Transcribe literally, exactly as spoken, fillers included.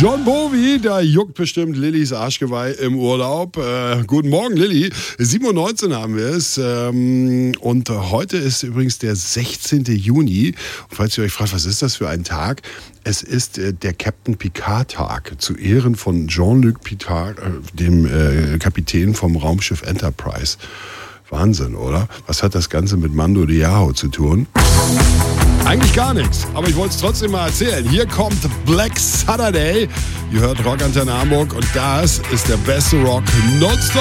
John Bowie, da juckt bestimmt Lillys Arschgeweih im Urlaub. Äh, guten Morgen, Lilly. sieben Uhr neunzehn haben wir es. Ähm, und heute ist übrigens der sechzehnten Juni. Und falls ihr euch fragt, was ist das für ein Tag? Es ist äh, der Captain Picard-Tag zu Ehren von Jean-Luc Picard, äh, dem äh, Kapitän vom Raumschiff Enterprise. Wahnsinn, oder? Was hat das Ganze mit Mando Diao zu tun? Eigentlich gar nichts, aber ich wollte es trotzdem mal erzählen. Hier kommt Black Saturday. Ihr hört Rockantenne Hamburg und das ist der beste Rock nonstop.